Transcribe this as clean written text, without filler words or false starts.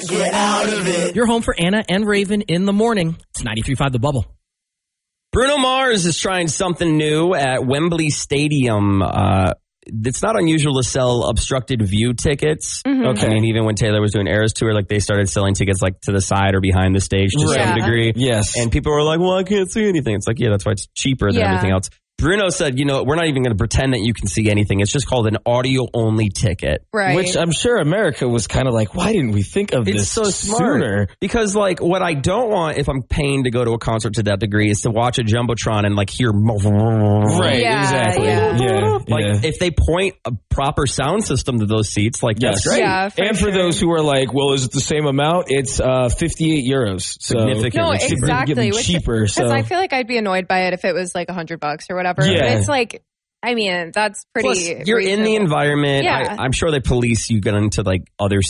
get out of it. You're home for Anna and Raven in the morning. It's 93.5 The Bubble. Bruno Mars is trying something new at Wembley Stadium. It's not unusual to sell obstructed view tickets. Mm-hmm. Okay. I mean, even when Taylor was doing Eras Tour, like they started selling tickets like to the side or behind the stage to some degree. Yes. And people were like, well, I can't see anything. It's like, yeah, that's why it's cheaper than everything else. Bruno said, we're not even going to pretend that you can see anything. It's just called an audio-only ticket. Right. Which I'm sure America was kind of like, why didn't we think of this so smart. sooner? Because, like, what I don't want if I'm paying to go to a concert to that degree is to watch a Jumbotron and, like, hear... Right, exactly. Yeah. Like, if they point a proper sound system to those seats, like, that's great. Yeah, and for those who are like, well, is it the same amount? It's 58 euros. So Significantly no, exactly. cheaper. Because So I feel like I'd be annoyed by it if it was like $100 or whatever. Yeah. But it's like, I mean, that's pretty. Plus, you're in the reasonable. environment. Yeah. I'm sure they police you get into like other